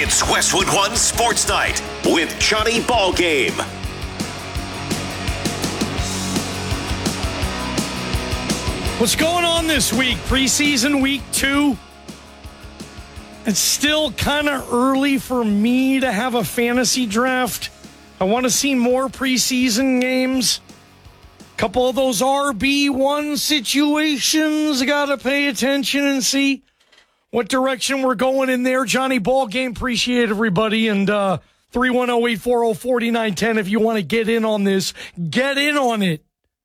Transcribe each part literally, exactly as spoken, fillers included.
It's Westwood One Sports Night with Johnny Ballgame. What's going on this week? Preseason week two. It's still kind of early for me to have a fantasy draft. I want to see more preseason games. A couple of those R B one situations. Got to pay attention and see what direction we're going in there. Johnny Ballgame, appreciate everybody. And uh, three one zero, eight four zero, four nine one zero if you want to get in on this. Get in on it.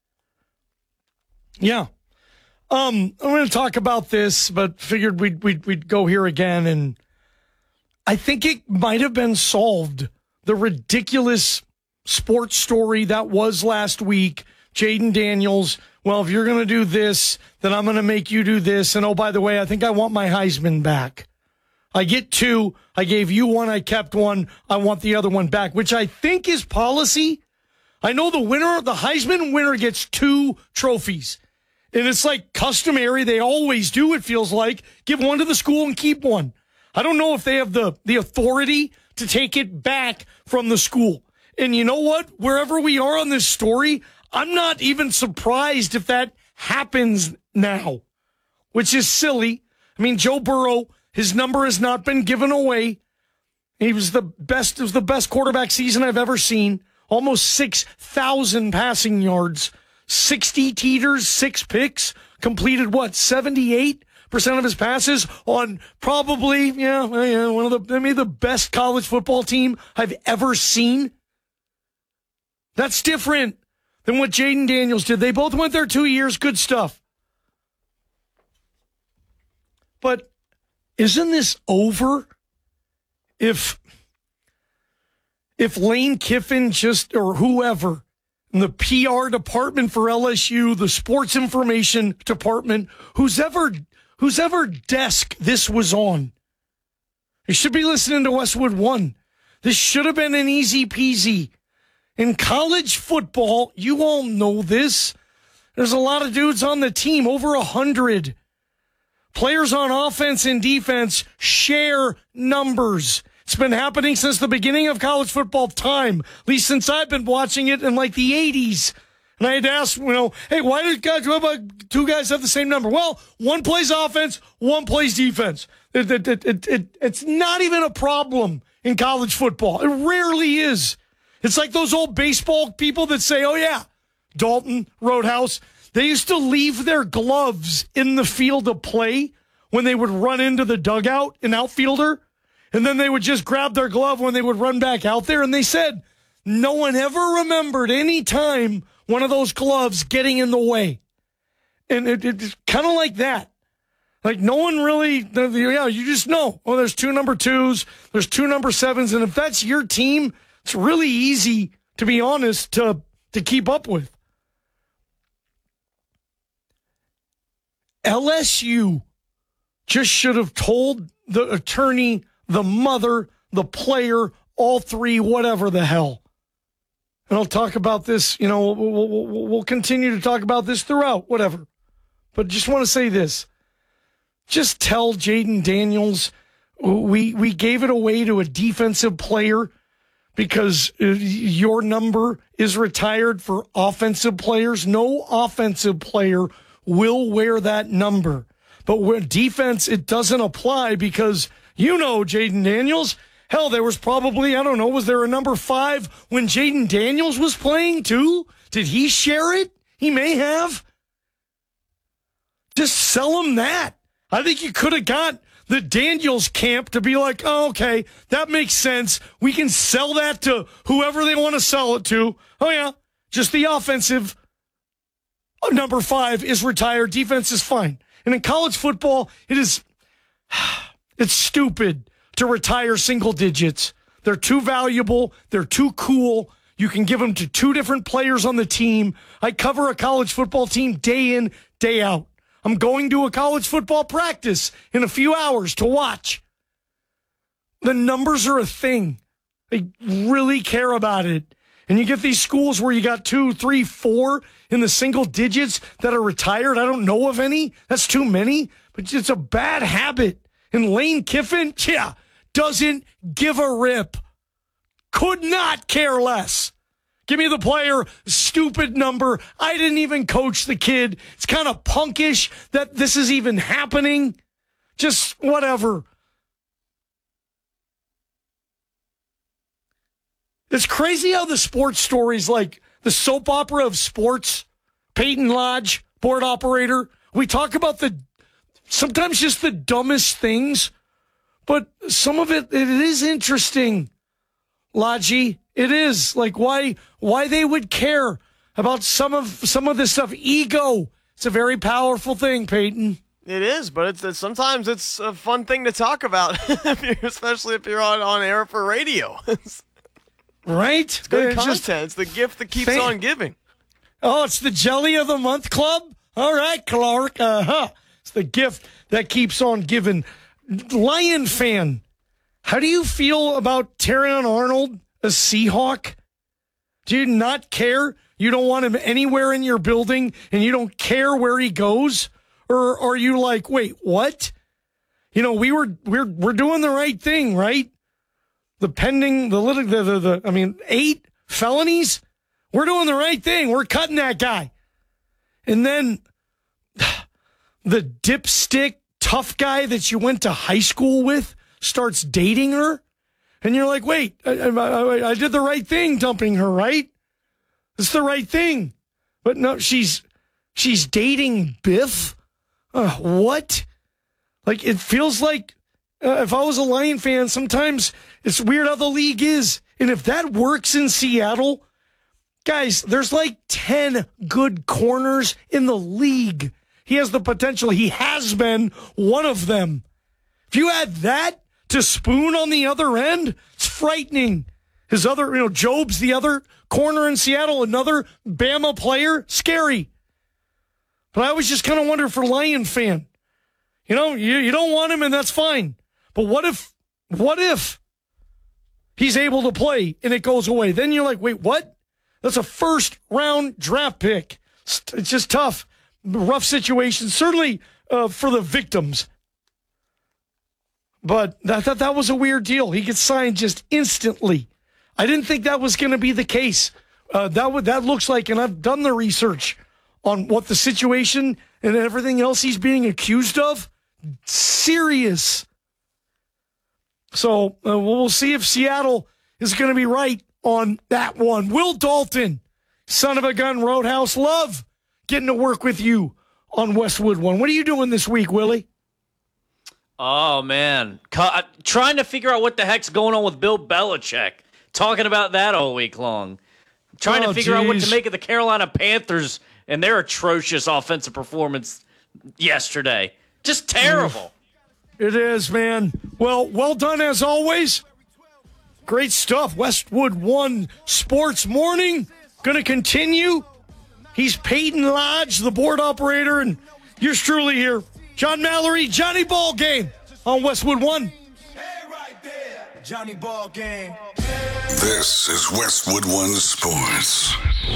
Yeah. Um, I'm going to talk about this, but figured we'd, we'd, we'd go here again. And I think it might have been solved. The ridiculous sports story that was last week. Jayden Daniels, well, if you're going to do this, then I'm going to make you do this. And oh, by the way, I think I want my Heisman back. I get two. I gave you one. I kept one. I want the other one back, which I think is policy. I know the winner, the Heisman winner gets two trophies. And it's like customary. They always do, it feels like. Give one to the school and keep one. I don't know if they have the, the authority to take it back from the school. And you know what? Wherever we are on this story, I'm not even surprised if that happens now, which is silly. I mean, Joe Burrow, his number has not been given away. He was the best, it was the best quarterback season I've ever seen. Almost six thousand passing yards. sixty teeters, six picks, completed what, seventy-eight percent of his passes on probably, yeah, yeah, one of the, maybe the best college football team I've ever seen. That's different than what Jayden Daniels did. They both went there two years, good stuff. But isn't this over if, if Lane Kiffin just, or whoever, and the P R department for L S U, the sports information department, whose ever, whose ever desk this was on. You should be listening to Westwood One. This should have been an easy peasy. In college football, you all know this. There's a lot of dudes on the team, over a hundred. Players on offense and defense share numbers. It's been happening since the beginning of college football time, at least since I've been watching it in like the eighties. And I had to ask, you know, hey, why did guys, what about two guys have the same number? Well, one plays offense, one plays defense. It, it, it, it, it, it's not even a problem in college football. It rarely is. It's like those old baseball people that say, oh, yeah, Dalton, Roadhouse, they used to leave their gloves in the field of play when they would run into the dugout, an outfielder. And then they would just grab their glove when they would run back out there. And they said no one ever remembered any time one of those gloves getting in the way. And it, it's kind of like that. Like no one really, yeah, you just know, oh, there's two number twos, there's two number sevens. And if that's your team, it's really easy, to be honest, to, to keep up with. L S U just should have told the attorney, the mother, the player, all three, whatever the hell. And I'll talk about this, you know, we'll, we'll, we'll continue to talk about this throughout, whatever. But just want to say this. Just tell Jayden Daniels we we gave it away to a defensive player because your number is retired for offensive players. No offensive player will wear that number. But with defense, it doesn't apply because, you know, Jayden Daniels, hell, there was probably, I don't know, was there a number five when Jayden Daniels was playing too? Did he share it? He may have. Just sell him that. I think you could have got the Daniels camp to be like, oh, okay, that makes sense. We can sell that to whoever they want to sell it to. Oh, yeah, just the offensive number five is retired. Defense is fine. And in college football, it is, it's stupid to retire single digits. They're too valuable. They're too cool. You can give them to two different players on the team. I cover a college football team day in, day out. I'm going to a college football practice in a few hours to watch. The numbers are a thing. They really care about it. And you get these schools where you got two, three, four in the single digits that are retired. I don't know of any. That's too many. But it's a bad habit. And Lane Kiffin, yeah, doesn't give a rip. Could not care less. Give me the player, stupid number. I didn't even coach the kid. It's kind of punkish that this is even happening. Just whatever. It's crazy how the sports stories, like the soap opera of sports, Peyton Lodge, board operator, we talk about the sometimes just the dumbest things, but some of it, it is interesting, Lodgy. It is. Like why why they would care about some of some of this stuff. Ego. It's a very powerful thing, Peyton. It is, but it's, it's sometimes it's a fun thing to talk about, especially if you're on, on air for radio. Right? It's good It's content. just- It's the gift that keeps Fan- on giving. Oh, it's the Jelly of the Month Club? All right, Clark. Uh-huh. It's the gift that keeps on giving. Lion fan, how do you feel about Terrion Arnold, a Seahawk? Do you not care? You don't want him anywhere in your building, and you don't care where he goes? Or are you like, wait, what? You know, we were we're we're doing the right thing, right? The pending, the little, the, the, the I mean, eight felonies. We're doing the right thing. We're cutting that guy. And then the dipstick tough guy that you went to high school with starts dating her. And you're like, wait, I, I, I did the right thing dumping her, right? It's the right thing. But no, she's she's dating Biff. Uh, what? Like, it feels like uh, if I was a Lion fan, sometimes it's weird how the league is. And if that works in Seattle, guys, there's like ten good corners in the league. He has the potential. He has been one of them. If you add that to Spoon on the other end, it's frightening. His other, you know, Job's the other corner in Seattle, another Bama player, scary. But I always just kind of wonder for Lion fan, you know, you, you don't want him and that's fine. But what if, what if he's able to play and it goes away? Then you're like, wait, what? That's a first round draft pick. It's just tough. Rough situation, certainly uh, for the victims. But I thought that was a weird deal. He gets signed just instantly. I didn't think that was going to be the case. Uh, that would that looks like, and I've done the research on what the situation and everything else he's being accused of. Serious. So uh, we'll see if Seattle is going to be right on that one. Will Dalton, son of a gun, Roadhouse, love getting to work with you on Westwood One. What are you doing this week, Willie? Oh, man. Co- trying to figure out what the heck's going on with Bill Belichick. Talking about that all week long. Trying oh, to figure geez. out what to make of the Carolina Panthers and their atrocious offensive performance yesterday. Just terrible. It is, man. Well, well done as always. Great stuff. Westwood One Sports Morning. Going to continue. He's Peyton Lodge, the board operator, and yours truly here. John Mallory, Johnny Ball Game on Westwood One. Hey, right there, Johnny Ball Game. This is Westwood One Sports.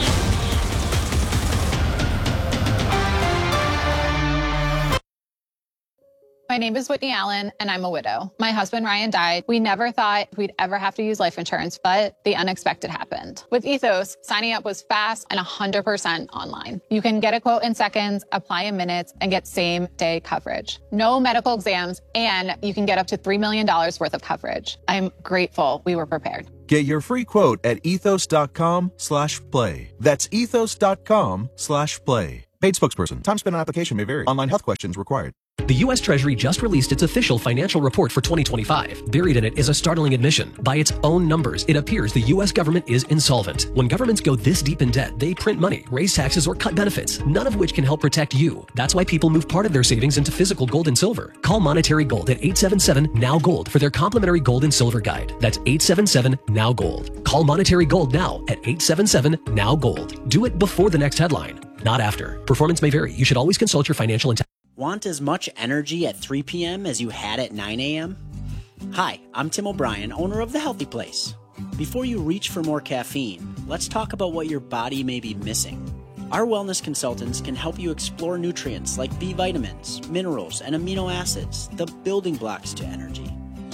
My name is Whitney Allen, and I'm a widow. My husband, Ryan, died. We never thought we'd ever have to use life insurance, but the unexpected happened. With Ethos, signing up was fast and one hundred percent online. You can get a quote in seconds, apply in minutes, and get same-day coverage. No medical exams, and you can get up to three million dollars worth of coverage. I'm grateful we were prepared. Get your free quote at ethos.com slash play. That's ethos.com slash play. Paid spokesperson. Time spent on application may vary. Online health questions required. The U S Treasury just released its official financial report for twenty twenty-five. Buried in it is a startling admission. By its own numbers, it appears the U S government is insolvent. When governments go this deep in debt, they print money, raise taxes, or cut benefits, none of which can help protect you. That's why people move part of their savings into physical gold and silver. Call Monetary Gold at eight seven seven, N O W Gold for their complimentary gold and silver guide. That's eight seven seven, N O W Gold. Call Monetary Gold now at eight seven seven, N O W Gold. Do it before the next headline, not after. Performance may vary. You should always consult your financial intelligence. Want as much energy at three p.m. as you had at nine a.m.? Hi, I'm Tim O'Brien, owner of The Healthy Place. Before you reach for more caffeine, let's talk about what your body may be missing. Our wellness consultants can help you explore nutrients like B vitamins, minerals, and amino acids, the building blocks to energy.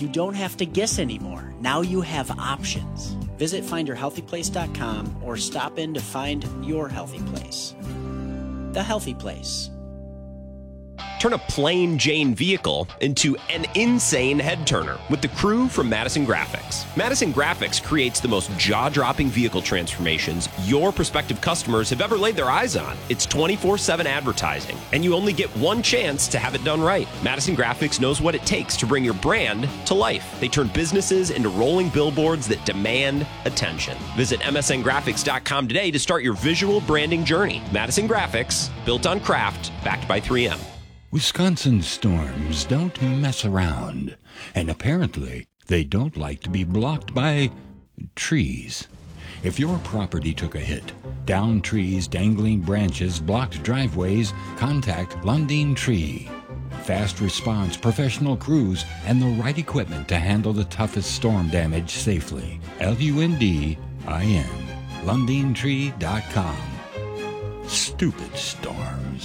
you don't have to guess anymore. Now you have options. Visit find your healthy place dot com or stop in to find your healthy place. The Healthy Place. Turn a plain Jane vehicle into an insane head turner with the crew from Madison Graphics. Madison Graphics creates the most jaw-dropping vehicle transformations your prospective customers have ever laid their eyes on. It's twenty-four seven advertising, and you only get one chance to have it done right. Madison Graphics knows what it takes to bring your brand to life. They turn businesses into rolling billboards that demand attention. Visit M S N graphics dot com today to start your visual branding journey. Madison Graphics, built on craft, backed by three M. Wisconsin storms don't mess around, and apparently they don't like to be blocked by trees. If your property took a hit, downed trees, dangling branches, blocked driveways, contact Lundin Tree. Fast response, professional crews, and the right equipment to handle the toughest storm damage safely. L U N D I N. Lundin Tree dot com. Stupid storms.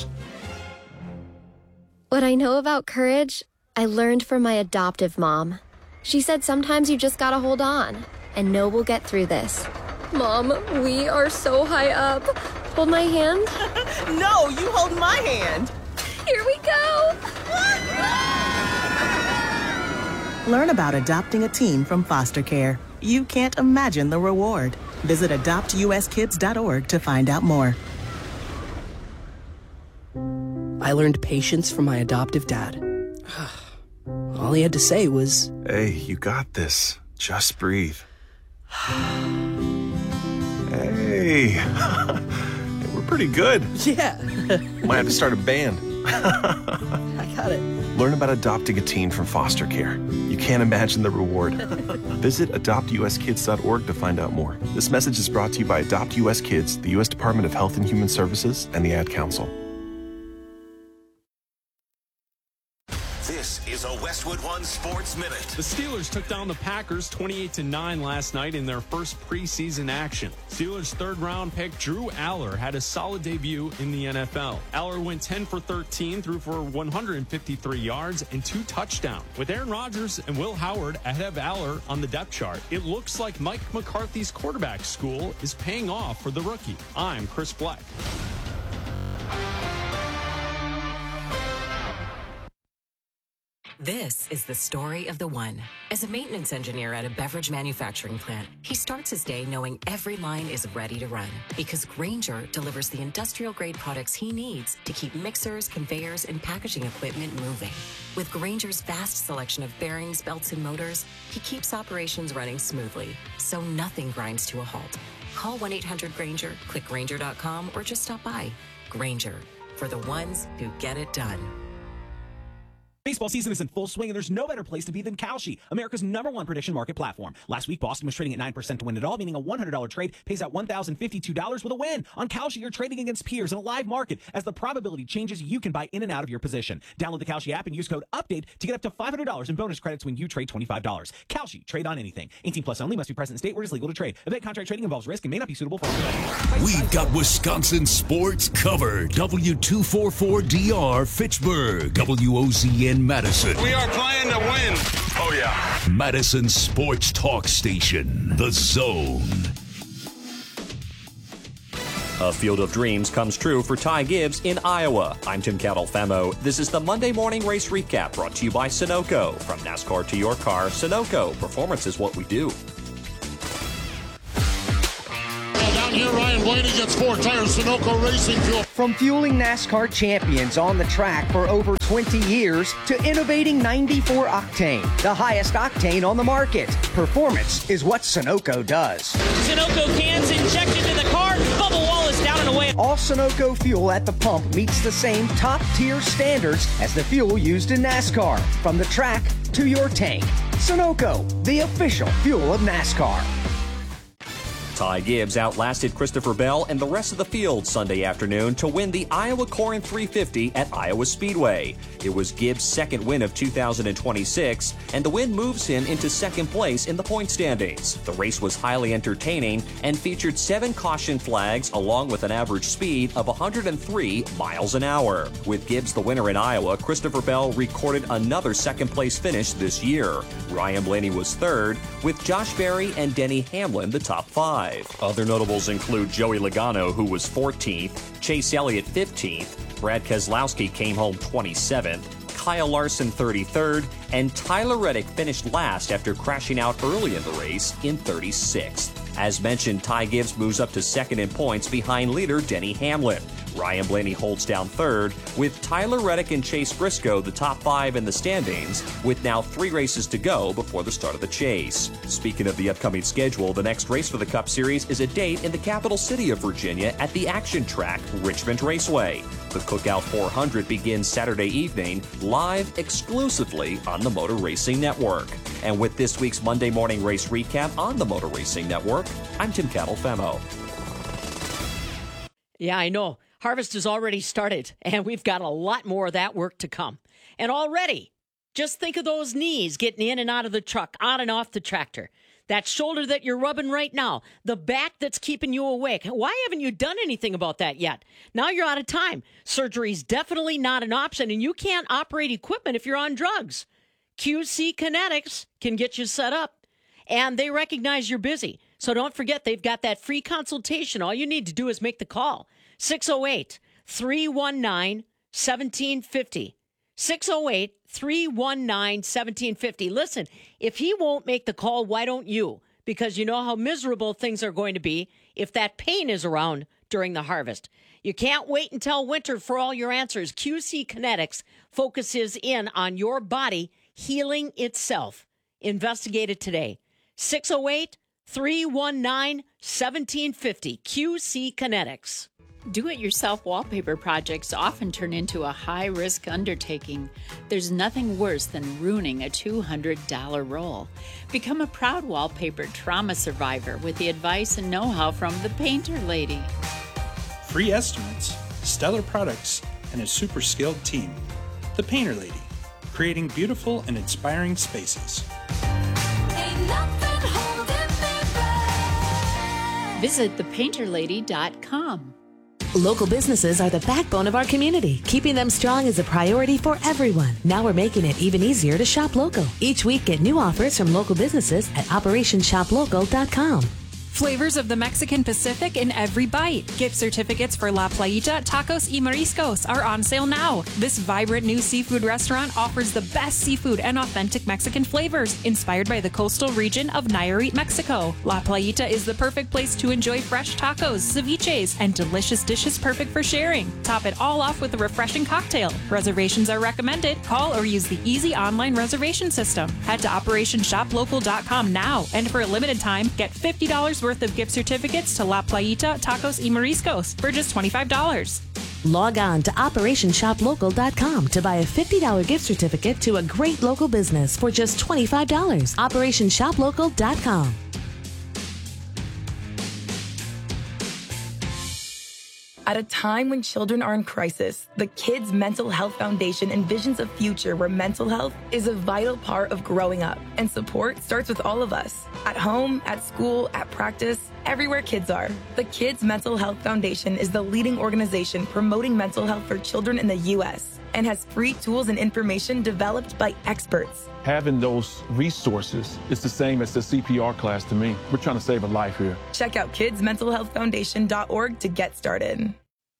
What I know about courage, I learned from my adoptive mom. She said sometimes you just gotta hold on, and know we'll get through this. Mom, we are so high up. Hold my hand. No, you hold my hand. Here we go. Learn about adopting a teen from foster care. You can't imagine the reward. Visit adopt U S kids dot org to find out more. I learned patience from my adoptive dad. All he had to say was, "Hey, you got this. Just breathe." Hey, we're pretty good. Yeah. Might have to start a band. I got it. Learn about adopting a teen from foster care. You can't imagine the reward. Visit adopt U S kids dot org to find out more. This message is brought to you by Adopt U S Kids, the U S Department of Health and Human Services, and the Ad Council. This is a Westwood One Sports Minute. The Steelers took down the Packers twenty-eight to nine last night in their first preseason action. Steelers third-round pick Drew Aller had a solid debut in the N F L. Aller went ten for thirteen, threw for one hundred fifty-three yards and two touchdowns. With Aaron Rodgers and Will Howard ahead of Aller on the depth chart, it looks like Mike McCarthy's quarterback school is paying off for the rookie. I'm Chris Fleck. This is the story of the one. As a maintenance engineer at a beverage manufacturing plant, he starts his day knowing every line is ready to run because Grainger delivers the industrial-grade products he needs to keep mixers, conveyors, and packaging equipment moving. With Grainger's vast selection of bearings, belts, and motors, he keeps operations running smoothly, so nothing grinds to a halt. Call one eight hundred Grainger, click Grainger dot com, or just stop by. Grainger, for the ones who get it done. Baseball season is in full swing, and there's no better place to be than Kalshi, America's number one prediction market platform. Last week, Boston was trading at nine percent to win it all, meaning a one hundred dollars trade pays out one thousand fifty-two dollars with a win. On Kalshi, you're trading against peers in a live market. As the probability changes, you can buy in and out of your position. Download the Kalshi app and use code UPDATE to get up to five hundred dollars in bonus credits when you trade twenty-five dollars. Kalshi, trade on anything. eighteen plus only, must be present in state where it is legal to trade. Event contract trading involves risk and may not be suitable for everybody. We've got Wisconsin sports covered. W two forty-four D R Fitchburg, W O Z N Madison. We are playing to win. Oh, yeah. Madison Sports Talk Station, The Zone. A field of dreams comes true for Ty Gibbs in Iowa. I'm Tim Catalfamo. This is the Monday Morning Race Recap brought to you by Sunoco. From NASCAR to your car, Sunoco. Performance is what we do. Down here, Ryan Blaney gets four tires, Sunoco Racing Fuel. From fueling NASCAR champions on the track for over twenty years to innovating ninety-four octane, the highest octane on the market. Performance is what Sunoco does. Sunoco cans injected to the car, bubble wall is down and away. All Sunoco fuel at the pump meets the same top-tier standards as the fuel used in NASCAR. From the track to your tank. Sunoco, the official fuel of NASCAR. Ty Gibbs outlasted Christopher Bell and the rest of the field Sunday afternoon to win the Iowa Corin three fifty at Iowa Speedway. It was Gibbs' second win of two thousand twenty-six, and the win moves him into second place in the point standings. The race was highly entertaining and featured seven caution flags along with an average speed of one hundred three miles an hour. With Gibbs the winner in Iowa, Christopher Bell recorded another second place finish this year. Ryan Blaney was third, with Josh Berry and Denny Hamlin the top five. Other notables include Joey Logano, who was fourteenth, Chase Elliott fifteenth, Brad Keselowski came home twenty-seventh, Kyle Larson thirty-third, and Tyler Reddick finished last after crashing out early in the race in thirty-sixth. As mentioned, Ty Gibbs moves up to second in points behind leader Denny Hamlin. Ryan Blaney holds down third, with Tyler Reddick and Chase Briscoe the top five in the standings, with now three races to go before the start of the chase. Speaking of the upcoming schedule, the next race for the Cup Series is a date in the capital city of Virginia at the action track, Richmond Raceway. The Cookout four hundred begins Saturday evening, live exclusively on the Motor Racing Network. And with this week's Monday morning race recap on the Motor Racing Network, I'm Tim Catalfamo. Yeah, I know. Harvest has already started, and we've got a lot more of that work to come. And already, just think of those knees getting in and out of the truck, on and off the tractor. That shoulder that you're rubbing right now, the back that's keeping you awake. Why haven't you done anything about that yet? Now you're out of time. Surgery's definitely not an option, and you can't operate equipment if you're on drugs. Q C Kinetics can get you set up, and they recognize you're busy. So don't forget, they've got that free consultation. All you need to do is make the call. six oh eight, three one nine, one seven five oh. six oh eight, three one nine, one seven five oh. Listen, if he won't make the call, why don't you? Because you know how miserable things are going to be if that pain is around during the harvest. You can't wait until winter for all your answers. Q C Kinetics focuses in on your body healing itself. Investigate it today. six oh eight, three one nine, one seven five oh. Q C Kinetics. Do-it-yourself wallpaper projects often turn into a high-risk undertaking. There's nothing worse than ruining a two hundred dollars roll. Become a proud wallpaper trauma survivor with the advice and know-how from the Painter Lady. Free estimates, stellar products, and a super skilled team. The Painter Lady, creating beautiful and inspiring spaces. Visit the painter lady dot com. Local businesses are the backbone of our community. Keeping them strong is a priority for everyone. Now we're making it even easier to shop local. Each week, get new offers from local businesses at operation shop local dot com. Flavors of the Mexican Pacific in every bite. Gift certificates for La Playita Tacos y Mariscos are on sale now. This vibrant new seafood restaurant offers the best seafood and authentic Mexican flavors, inspired by the coastal region of Nayarit, Mexico. La Playita is the perfect place to enjoy fresh tacos, ceviches, and delicious dishes perfect for sharing. Top it all off with a refreshing cocktail. Reservations are recommended. Call or use the easy online reservation system. Head to operation shop local dot com now, and for a limited time, get fifty dollars worth of gift certificates to La Playita Tacos y Mariscos for just twenty-five dollars. Log on to operation shop local dot com to buy a fifty dollars gift certificate to a great local business for just twenty-five dollars. operation shop local dot com. At a time when children are in crisis, the Kids Mental Health Foundation envisions a future where mental health is a vital part of growing up. And support starts with all of us. At home, at school, at practice, everywhere kids are. The Kids Mental Health Foundation is the leading organization promoting mental health for children in the U S and has free tools and information developed by experts. Having those resources is the same as the C P R class to me. We're trying to save a life here. Check out kids mental health foundation dot org to get started.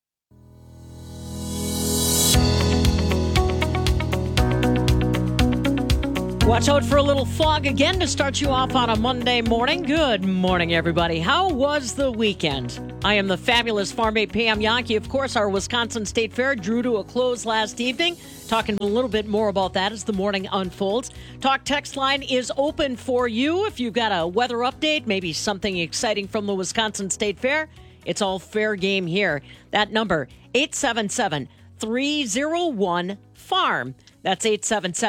Watch out for a little fog again to start you off on a Monday morning. Good morning, everybody. How was the weekend? I am the fabulous Farm eight Pam Yankee. Of course, our Wisconsin State Fair drew to a close last evening. Talking a little bit more about that as the morning unfolds. Talk text line is open for you. If you've got a weather update, maybe something exciting from the Wisconsin State Fair, it's all fair game here. That number, eight seven seven, three oh one, farm. That's eight seven seven,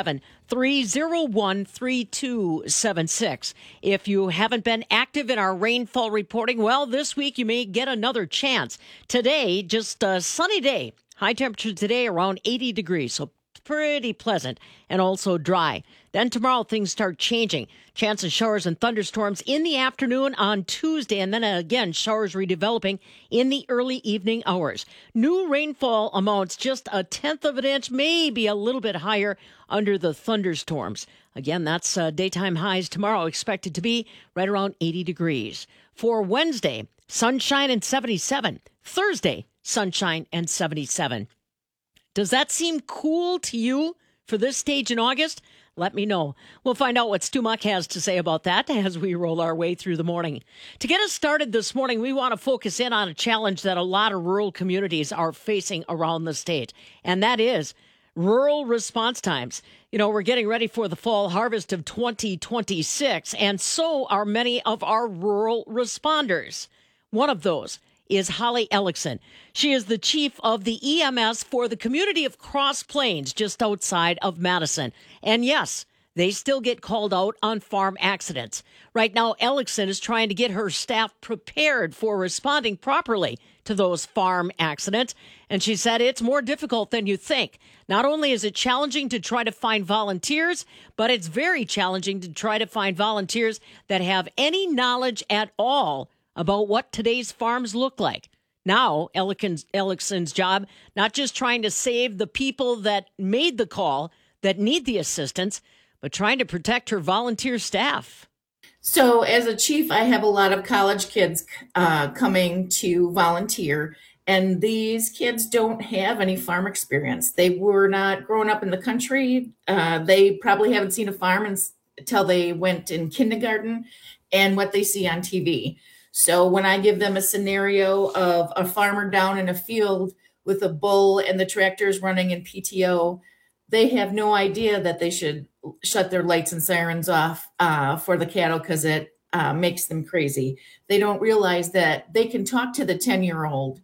three oh one, three two seven six. If you haven't been active in our rainfall reporting, well, this week you may get another chance. Today, just a sunny day. High temperature today around eighty degrees, so pretty pleasant and also dry. Then tomorrow things start changing. Chance of showers and thunderstorms in the afternoon on Tuesday, and then again showers redeveloping in the early evening hours. New rainfall amounts just a tenth of an inch, maybe a little bit higher under the thunderstorms. Again, that's uh, daytime highs tomorrow expected to be right around eighty degrees. For Wednesday, sunshine and seventy-seven. Thursday, sunshine and seventy-seven. Does that seem cool to you for this stage in August? Let me know. We'll find out what Stu Muck has to say about that as we roll our way through the morning. To get us started this morning, we want to focus in on a challenge that a lot of rural communities are facing around the state, and that is rural response times. You know, we're getting ready for the fall harvest of twenty twenty-six, and so are many of our rural responders. One of those is Holly Ellickson. She is the chief of the E M S for the community of Cross Plains, just outside of Madison. And yes, they still get called out on farm accidents. Right now, Ellickson is trying to get her staff prepared for responding properly to those farm accidents. And she said it's more difficult than you think. Not only is it challenging to try to find volunteers, but it's very challenging to try to find volunteers that have any knowledge at all about what today's farms look like. Now, Ellickson's, Ellickson's job, not just trying to save the people that made the call, that need the assistance, but trying to protect her volunteer staff. So as a chief, I have a lot of college kids uh, coming to volunteer, and these kids don't have any farm experience. They were not growing up in the country. Uh, they probably haven't seen a farm until they went in kindergarten and what they see on T V. So when I give them a scenario of a farmer down in a field with a bull and the tractors running in P T O, they have no idea that they should shut their lights and sirens off uh, for the cattle because it uh, makes them crazy. They don't realize that they can talk to the ten-year-old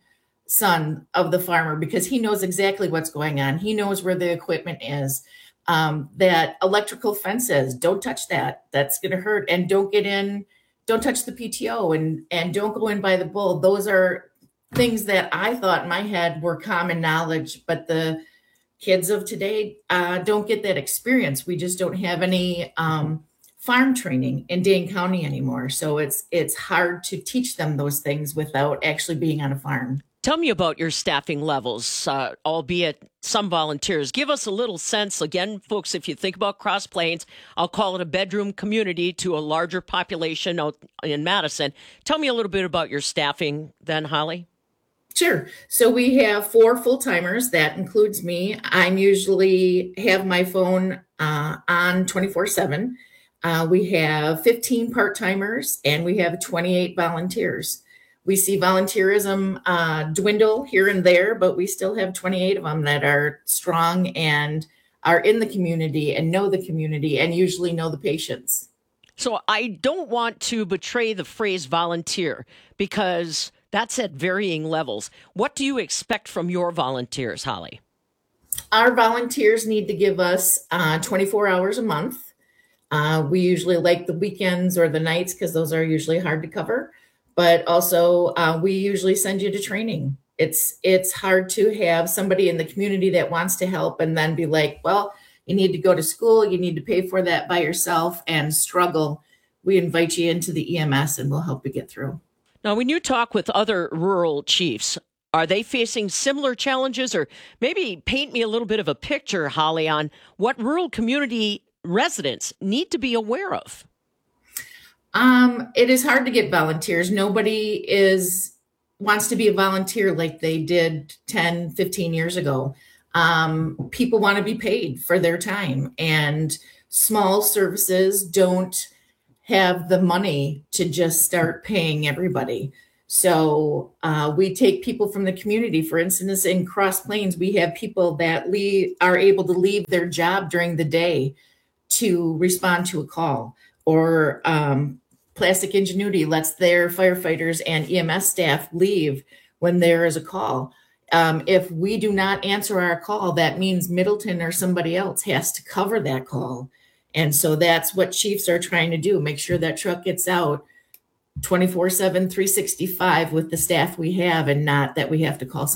son of the farmer because he knows exactly what's going on. He knows where the equipment is. Um, that electrical fences, don't touch that. That's going to hurt. And don't get in. Don't touch the P T O and, and don't go in by the bull. Those are things that I thought in my head were common knowledge, but the kids of today uh, don't get that experience. We just don't have any um, farm training in Dane County anymore. So it's it's hard to teach them those things without actually being on a farm. Tell me about your staffing levels, uh, albeit some volunteers. Give us a little sense. Again, folks, if you think about Cross Plains, I'll call it a bedroom community to a larger population out in Madison. Tell me a little bit about your staffing then, Holly. Sure. So we have four full-timers. That includes me. I'm usually have my phone uh, on twenty-four seven. Uh, we have fifteen part-timers and we have twenty-eight volunteers. We see volunteerism uh, dwindle here and there, but we still have twenty-eight of them that are strong and are in the community and know the community and usually know the patients. So I don't want to betray the phrase volunteer because that's at varying levels. What do you expect from your volunteers, Holly? Our volunteers need to give us uh, twenty-four hours a month. Uh, we usually like the weekends or the nights because those are usually hard to cover. But also, uh, we usually send you to training. It's it's hard to have somebody in the community that wants to help and then be like, well, you need to go to school, you need to pay for that by yourself and struggle. We invite you into the E M S and we'll help you get through. Now, when you talk with other rural chiefs, are they facing similar challenges? Or maybe paint me a little bit of a picture, Holly, on what rural community residents need to be aware of. Um, it is hard to get volunteers. Nobody is wants to be a volunteer like they did ten, fifteen years ago. Um, people want to be paid for their time, and small services don't have the money to just start paying everybody. So uh, we take people from the community. For instance, in Cross Plains, we have people that leave, are able to leave their job during the day to respond to a call, or um, Plastic Ingenuity lets their firefighters and E M S staff leave when there is a call. Um, if we do not answer our call, that means Middleton or somebody else has to cover that call. And so that's what chiefs are trying to do, make sure that truck gets out twenty-four seven, three sixty-five with the staff we have, and not that we have to call